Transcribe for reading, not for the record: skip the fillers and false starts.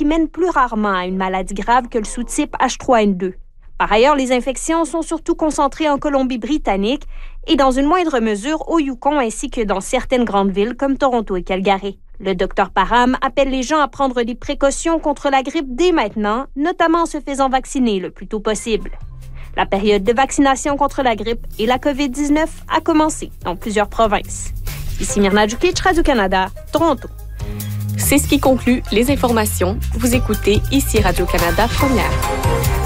qui mène plus rarement à une maladie grave que le sous-type H3N2. Par ailleurs, les infections sont surtout concentrées en Colombie-Britannique et dans une moindre mesure au Yukon ainsi que dans certaines grandes villes comme Toronto et Calgary. Le Dr Parham appelle les gens à prendre des précautions contre la grippe dès maintenant, notamment en se faisant vacciner le plus tôt possible. La période de vaccination contre la grippe et la COVID-19 a commencé dans plusieurs provinces. Ici Myrna Djukic, Radio-Canada, Toronto. C'est ce qui conclut les informations. Vous écoutez ici Radio-Canada Première.